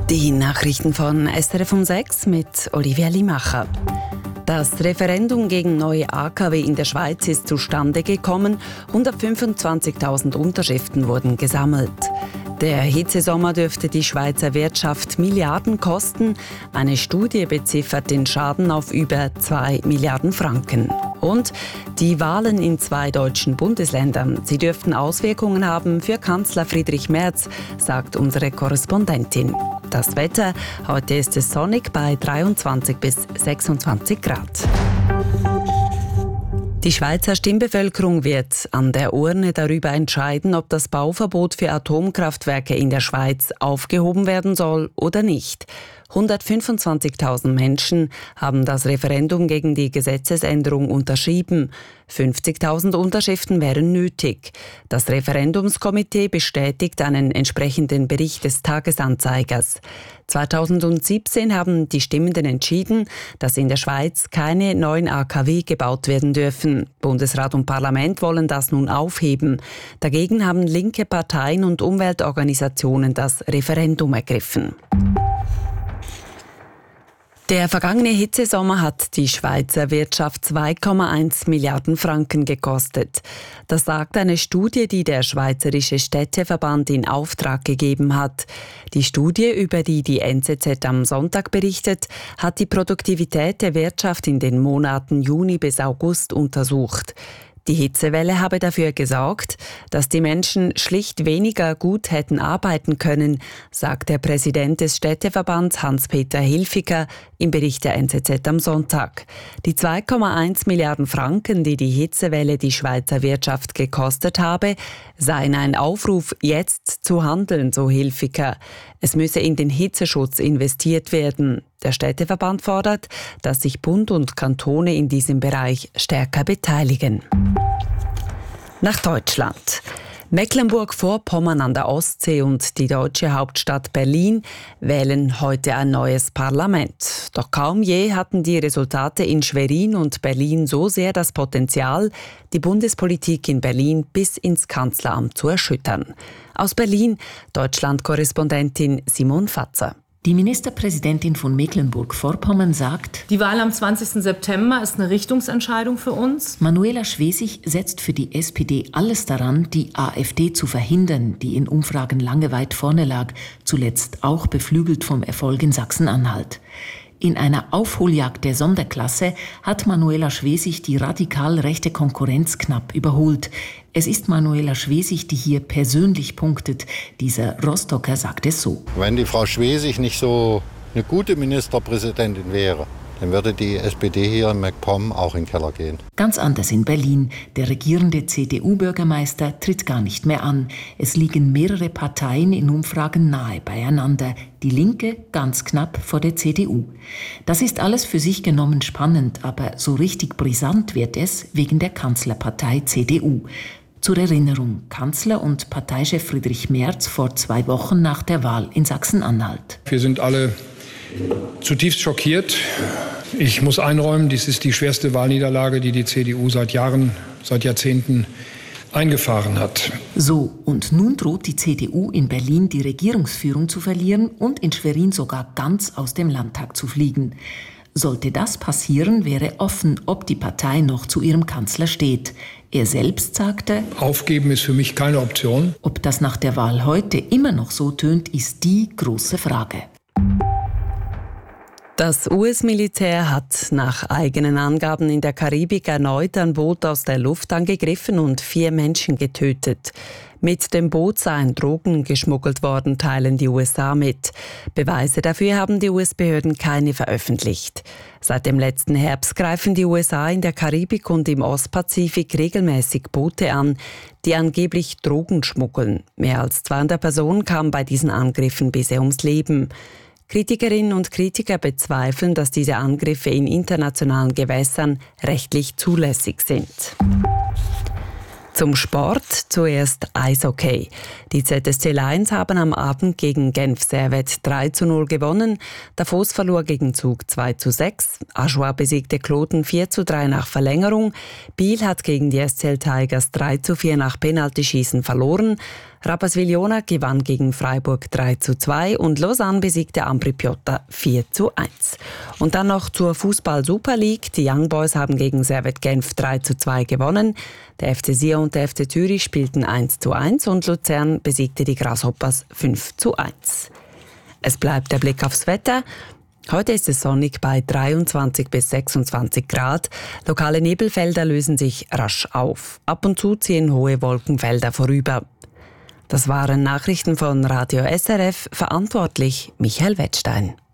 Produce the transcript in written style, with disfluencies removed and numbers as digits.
Die Nachrichten von SRF um 6 mit Olivia Limacher. Das Referendum gegen neue AKW in der Schweiz ist zustande gekommen. 125.000 Unterschriften wurden gesammelt. Der Hitzesommer dürfte die Schweizer Wirtschaft Milliarden kosten. Eine Studie beziffert den Schaden auf über 2 Milliarden Franken. Und die Wahlen in 2 deutschen Bundesländern. Sie dürften Auswirkungen haben für Kanzler Friedrich Merz, sagt unsere Korrespondentin. Das Wetter, heute ist es sonnig bei 23 bis 26 Grad. Die Schweizer Stimmbevölkerung wird an der Urne darüber entscheiden, ob das Bauverbot für Atomkraftwerke in der Schweiz aufgehoben werden soll oder nicht. 125.000 Menschen haben das Referendum gegen die Gesetzesänderung unterschrieben. 50.000 Unterschriften wären nötig. Das Referendumskomitee bestätigt einen entsprechenden Bericht des Tagesanzeigers. 2017 haben die Stimmenden entschieden, dass in der Schweiz keine neuen AKW gebaut werden dürfen. Bundesrat und Parlament wollen das nun aufheben. Dagegen haben linke Parteien und Umweltorganisationen das Referendum ergriffen. Der vergangene Hitzesommer hat die Schweizer Wirtschaft 2,1 Milliarden Franken gekostet. Das sagt eine Studie, die der Schweizerische Städteverband in Auftrag gegeben hat. Die Studie, über die die NZZ am Sonntag berichtet, hat die Produktivität der Wirtschaft in den Monaten Juni bis August untersucht. Die Hitzewelle habe dafür gesorgt, dass die Menschen schlicht weniger gut hätten arbeiten können, sagt der Präsident des Städteverbands Hans-Peter Hilfiger im Bericht der NZZ am Sonntag. Die 2,1 Milliarden Franken, die die Hitzewelle die Schweizer Wirtschaft gekostet habe, seien ein Aufruf, jetzt zu handeln, so Hilfiger. Es müsse in den Hitzeschutz investiert werden. Der Städteverband fordert, dass sich Bund und Kantone in diesem Bereich stärker beteiligen. Nach Deutschland. Mecklenburg-Vorpommern an der Ostsee und die deutsche Hauptstadt Berlin wählen heute ein neues Parlament. Doch kaum je hatten die Resultate in Schwerin und Berlin so sehr das Potenzial, die Bundespolitik in Berlin bis ins Kanzleramt zu erschüttern. Aus Berlin, Deutschland-Korrespondentin Simon Fatzer. Die Ministerpräsidentin von Mecklenburg-Vorpommern sagt: Die Wahl am 20. September ist eine Richtungsentscheidung für uns. Manuela Schwesig setzt für die SPD alles daran, die AfD zu verhindern, die in Umfragen lange weit vorne lag, zuletzt auch beflügelt vom Erfolg in Sachsen-Anhalt. In einer Aufholjagd der Sonderklasse hat Manuela Schwesig die radikal rechte Konkurrenz knapp überholt. Es ist Manuela Schwesig, die hier persönlich punktet. Dieser Rostocker sagt es so: Wenn die Frau Schwesig nicht so eine gute Ministerpräsidentin wäre, dann würde die SPD hier in MacPom auch in den Keller gehen. Ganz anders in Berlin. Der regierende CDU-Bürgermeister tritt gar nicht mehr an. Es liegen mehrere Parteien in Umfragen nahe beieinander. Die Linke ganz knapp vor der CDU. Das ist alles für sich genommen spannend, aber so richtig brisant wird es wegen der Kanzlerpartei CDU. Zur Erinnerung, Kanzler und Parteichef Friedrich Merz vor 2 Wochen nach der Wahl in Sachsen-Anhalt. Wir sind alle zutiefst schockiert. Ich muss einräumen, dies ist die schwerste Wahlniederlage, die die CDU seit Jahren, seit Jahrzehnten eingefahren hat. So, und nun droht die CDU in Berlin die Regierungsführung zu verlieren und in Schwerin sogar ganz aus dem Landtag zu fliegen. Sollte das passieren, wäre offen, ob die Partei noch zu ihrem Kanzler steht. Er selbst sagte: Aufgeben ist für mich keine Option. Ob das nach der Wahl heute immer noch so tönt, ist die große Frage. Das US-Militär hat nach eigenen Angaben in der Karibik erneut ein Boot aus der Luft angegriffen und 4 Menschen getötet. Mit dem Boot seien Drogen geschmuggelt worden, teilen die USA mit. Beweise dafür haben die US-Behörden keine veröffentlicht. Seit dem letzten Herbst greifen die USA in der Karibik und im Ostpazifik regelmäßig Boote an, die angeblich Drogen schmuggeln. Mehr als 200 Personen kamen bei diesen Angriffen bisher ums Leben. Kritikerinnen und Kritiker bezweifeln, dass diese Angriffe in internationalen Gewässern rechtlich zulässig sind. Zum Sport zuerst Eishockey. Die ZSC Lions haben am Abend gegen Genf Servette 3:0 gewonnen. Davos verlor gegen Zug 2:6. Ajoie besiegte Kloten 4:3 nach Verlängerung. Biel hat gegen die SCL Tigers 3:4 nach Penaltyschießen verloren. Rapperswil-Jona gewann gegen Freiburg 3:2 und Lausanne besiegte Ambri Piotta 4:1. Und dann noch zur Fußball-Super League. Die Young Boys haben gegen Servette Genf 3:2 gewonnen. Der FC Sion und der FC Zürich spielten 1:1 und Luzern besiegte die Grasshoppers 5:1. Es bleibt der Blick aufs Wetter. Heute ist es sonnig bei 23 bis 26 Grad. Lokale Nebelfelder lösen sich rasch auf. Ab und zu ziehen hohe Wolkenfelder vorüber. Das waren Nachrichten von Radio SRF, verantwortlich Michael Wettstein.